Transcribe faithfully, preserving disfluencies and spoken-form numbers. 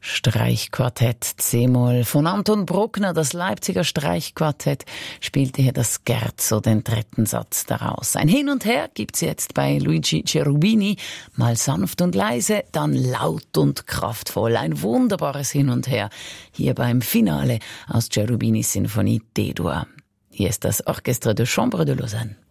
Streichquartett C-Moll von Anton Bruckner, das Leipziger Streichquartett, spielte hier das Scherzo, den dritten Satz daraus. Ein Hin und Her gibt's jetzt bei Luigi Cherubini, mal sanft und leise, dann laut und kraftvoll. Ein wunderbares Hin und Her hier beim Finale aus Cherubinis Sinfonie D-Dur. Hier ist das Orchestre de Chambre de Lausanne.